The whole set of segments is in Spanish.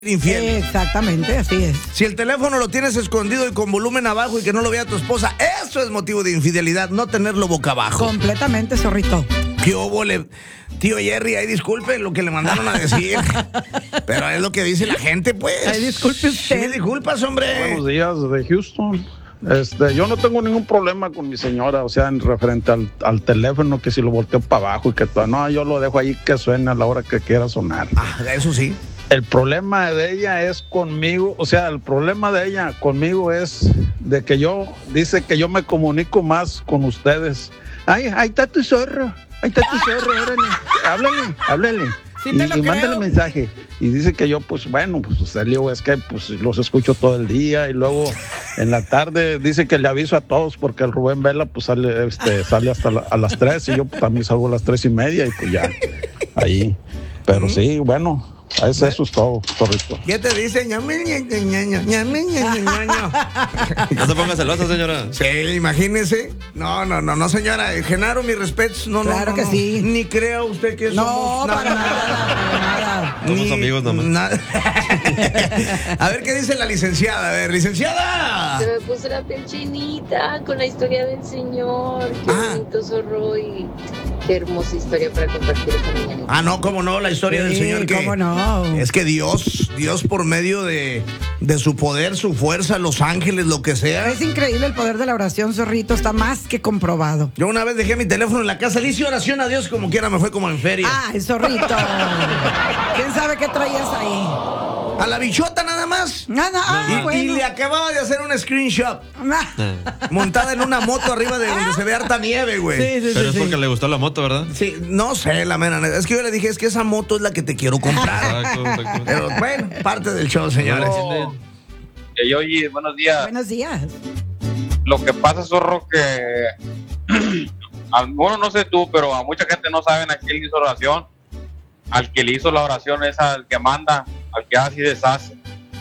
infiel. Exactamente, así es. Si el teléfono lo tienes escondido y con volumen abajo y que no lo vea tu esposa, eso es motivo de infidelidad, no tenerlo boca abajo. Completamente, zorrito. ¿Qué óvole? Tío Jerry, ahí disculpe lo que le mandaron a decir. Pero es lo que dice la gente, pues. Ay, disculpe usted. Sí, disculpas, hombre. Buenos días, de Houston. Yo no tengo ningún problema con mi señora, o sea, en referente al teléfono, que si lo volteo para abajo y que todo. No, yo lo dejo ahí que suene a la hora que quiera sonar. Ah, eso sí. El problema de ella es conmigo, o sea, el problema de ella conmigo es de que dice que yo me comunico más con ustedes. Ay, ahí está tu zorro, órale, háblale. Sí, y te lo creo. mándale mensaje. Y dice que yo, pues bueno, pues usted le digo, es que pues los escucho todo el día y luego en la tarde dice que le aviso a todos porque el Rubén Vela pues sale hasta a las 3 y yo pues, también salgo a las 3:30 y pues ya, ahí. Pero sí, bueno. Eso es todo, correcto. ¿Qué te dice? No se ponga celosa, señora. Sí, imagínese. No, señora. Genaro, mis respetos. Claro que sí. Ni crea usted que No, somos para nada. Somos amigos nomás. A ver qué dice la licenciada. A ver, licenciada. Se me puso la piel chinita con la historia del señor. Qué bonito zorro y qué hermosa historia para compartir esta mañana. Ah, no, cómo no, la historia del señor que... cómo no. Es que Dios por medio de su poder, su fuerza, los ángeles, lo que sea. Es increíble el poder de la oración, zorrito. Está más que comprobado. Yo una vez dejé mi teléfono en la casa, le hice oración a Dios como quiera, me fue como en feria. Ah, el zorrito. ¿Quién sabe qué traías ahí? A la bichota nada más. Y le acababa de hacer un screenshot. Montada en una moto arriba de donde se ve harta nieve, güey. Sí, Pero es porque le gustó la moto, ¿verdad? Sí, no sé, la mera neta. Es que yo le dije, es que esa moto es la que te quiero comprar. Exacto. Pero bueno, parte del show, señores. Oye, buenos días. Buenos días. Lo que pasa, zorro, que bueno, no sé tú, pero a mucha gente no saben a quién le hizo oración. Al que le hizo la oración es al que manda, al que hace y deshace.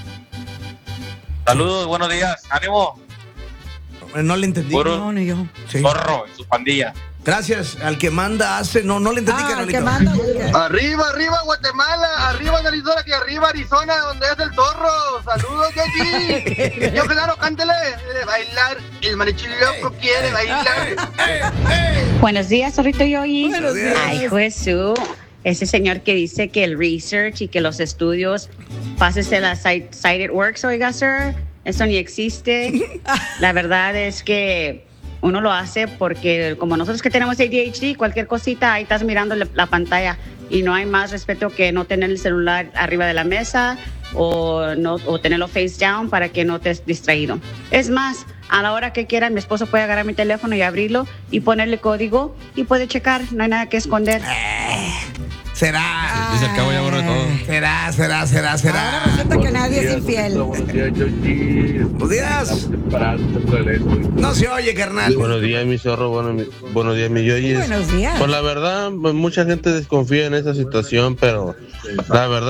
Saludos, buenos días, ánimo. No le entendí. Puro No, ni yo. Sí. zorro en su pandilla. Gracias, al que manda hace. No le entendí, El Carolito. que manda, güey. Arriba Guatemala, arriba Arizona, que arriba Arizona, donde es el zorro. Saludos, Yogi. Yo, claro, cántele. Bailar, el mariachi loco quiere bailar. Buenos días, zorrito Yogi. Buenos días. Ay, Jesús. Ese señor que dice que el research y que los estudios, pásese la site it works, oiga, sir. Eso ni existe. La verdad es que uno lo hace porque como nosotros que tenemos ADHD, cualquier cosita, ahí estás mirando la pantalla y no hay más respeto que no tener el celular arriba de la mesa o tenerlo face down para que no estés distraído. Es más, a la hora que quiera, mi esposo puede agarrar mi teléfono y abrirlo y ponerle código y puede checar, no hay nada que esconder. Será. Dice al cabo ya borró todo. Será. Ahora resulta que nadie es infiel. Buenos días. No se oye, carnal. Buenos días, mi zorro. Buenos días, mi Yoyi. Buenos días. Pues la verdad, mucha gente desconfía en esa situación, pero la verdad